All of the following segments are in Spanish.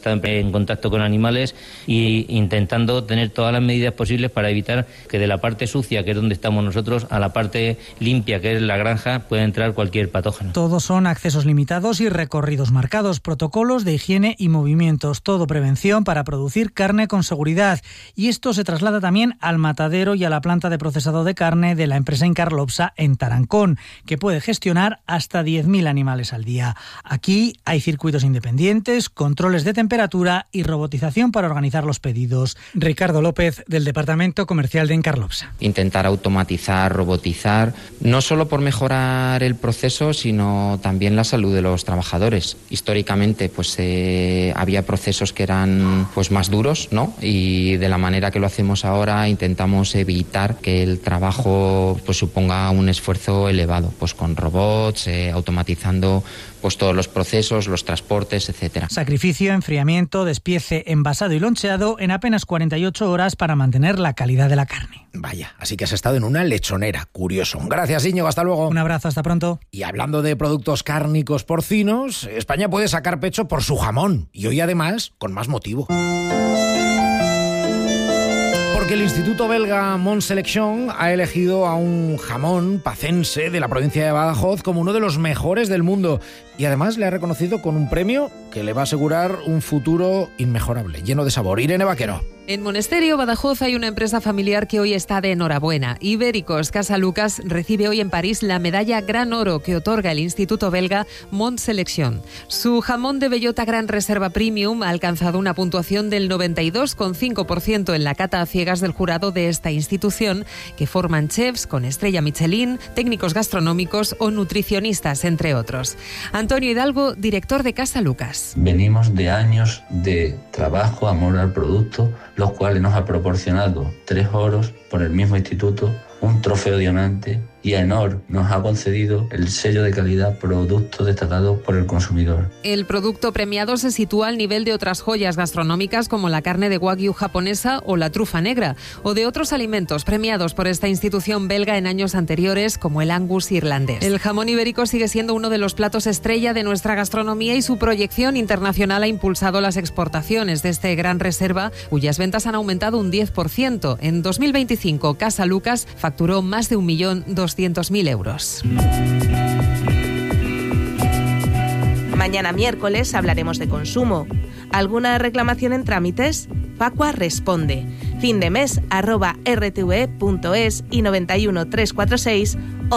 está en contacto con animales e intentando tener todas las medidas posibles para evitar que de la parte sucia, que es donde estamos nosotros, a la parte limpia, que es la granja, pueda entrar cualquier patógeno. Todos son accesos limitados y recorridos marcados, protocolos de higiene y movimientos, todo prevención para producir carne con seguridad. Y esto se traslada también al matadero y a la planta de procesado de carne de la empresa Incarlopsa en Tarancón, que puede gestionar hasta 10.000 animales al día. Aquí hay circuitos independientes, controles de temperatura y robotización para organizar los pedidos. Ricardo López, del Departamento Comercial de Incarlopsa. Intentar automatizar, robotizar, no solo por mejorar el proceso, sino también la salud de los trabajadores. Históricamente, pues había procesos que eran pues más duros, ¿no? Y de la manera que lo hacemos ahora intentamos evitar que el trabajo pues suponga un esfuerzo elevado, pues con robots, automatizando pues todos los procesos, los transportes, etcétera. Sacrificio, enfriamiento, despiece, envasado y loncheado en apenas 48 horas para mantener la calidad de la carne. Vaya, así que has estado en una lechonera. Curioso. Gracias, Íñigo. Hasta luego. Un abrazo, hasta pronto. Y hablando de productos cárnicos porcinos, España puede sacar pecho por su jamón. Y hoy, además, con más motivo. Porque el Instituto belga Mont Selection ha elegido a un jamón pacense de la provincia de Badajoz como uno de los mejores del mundo. Y además le ha reconocido con un premio que le va a asegurar un futuro inmejorable, lleno de sabor. Irene Vaquero. En Monesterio, Badajoz, hay una empresa familiar que hoy está de enhorabuena. Ibéricos Casa Lucas recibe hoy en París la medalla Gran Oro que otorga el Instituto belga Mont Selection. Su jamón de bellota Gran Reserva Premium ha alcanzado una puntuación del 92,5% en la cata a ciegas del jurado de esta institución, que forman chefs con estrella Michelin, técnicos gastronómicos o nutricionistas, entre otros. Antonio Hidalgo, director de Casa Lucas. Venimos de años de trabajo, amor al producto, los cuales nos ha proporcionado 3 oros por el mismo instituto, un trofeo diamante, y AENOR nos ha concedido el sello de calidad producto destacado por el consumidor. El producto premiado se sitúa al nivel de otras joyas gastronómicas como la carne de wagyu japonesa o la trufa negra, o de otros alimentos premiados por esta institución belga en años anteriores como el Angus irlandés. El jamón ibérico sigue siendo uno de los platos estrella de nuestra gastronomía y su proyección internacional ha impulsado las exportaciones de este Gran Reserva, cuyas ventas han aumentado un 10%. En 2025, Casa Lucas facturó más de 1.200.000 euros. Mañana miércoles hablaremos de consumo. ¿Alguna reclamación en trámites? Facua responde. findemes@rtve.es y 91 346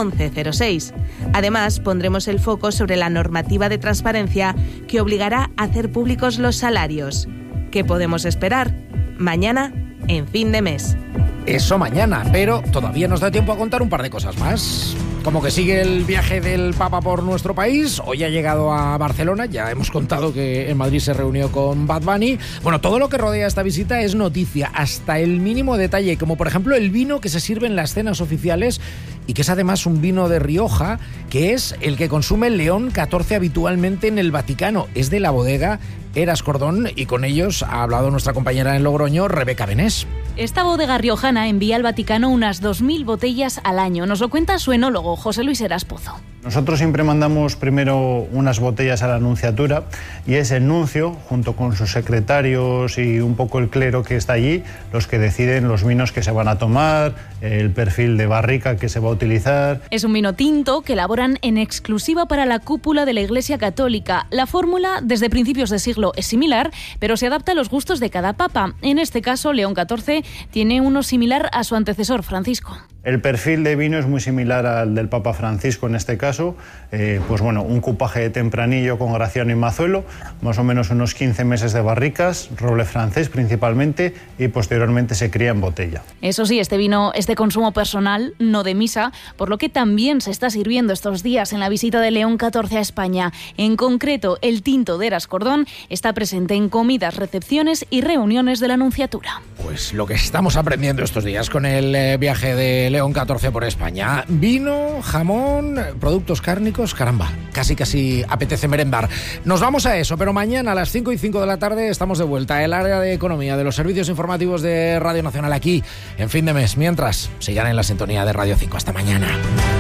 1106. Además, pondremos el foco sobre la normativa de transparencia que obligará a hacer públicos los salarios. ¿Qué podemos esperar? Mañana, en Fin de Mes. Eso mañana, pero todavía nos da tiempo a contar un par de cosas más. Como que sigue el viaje del Papa por nuestro país, hoy ha llegado a Barcelona, ya hemos contado que en Madrid se reunió con Bad Bunny. Bueno, todo lo que rodea esta visita es noticia, hasta el mínimo detalle, como por ejemplo el vino que se sirve en las cenas oficiales y que es además un vino de Rioja, que es el que consume el León XIV habitualmente en el Vaticano. Es de la bodega Eras Cordón y con ellos ha hablado nuestra compañera en Logroño, Rebeca Benés. Esta bodega riojana envía al Vaticano unas 2.000 botellas al año. Nos lo cuenta su enólogo, José Luis Heras Pozo. Nosotros siempre mandamos primero unas botellas a la nunciatura y es el nuncio, junto con sus secretarios y un poco el clero que está allí, los que deciden los vinos que se van a tomar, el perfil de barrica que se va a utilizar. Es un vino tinto que elaboran en exclusiva para la cúpula de la Iglesia Católica. La fórmula, desde principios de siglo, es similar, pero se adapta a los gustos de cada papa. En este caso, León XIV tiene uno similar a su antecesor, Francisco. El perfil de vino es muy similar al del Papa Francisco en este caso, pues bueno, un cupaje de tempranillo con Graciano y Mazuelo, más o menos unos 15 meses de barricas, roble francés principalmente, y posteriormente se cría en botella. Eso sí, este vino es de consumo personal, no de misa, por lo que también se está sirviendo estos días en la visita de León XIV a España. En concreto, el tinto de Eras Cordón está presente en comidas, recepciones y reuniones de la Nunciatura. Pues lo que estamos aprendiendo estos días con el viaje de León XIV por España. Vino, jamón, productos cárnicos, caramba, casi apetece merendar. Nos vamos a eso, pero mañana a las 5:05 de la tarde estamos de vuelta. El área de economía de los servicios informativos de Radio Nacional aquí en Fin de Mes. Mientras, sigan en la sintonía de Radio 5. Hasta mañana.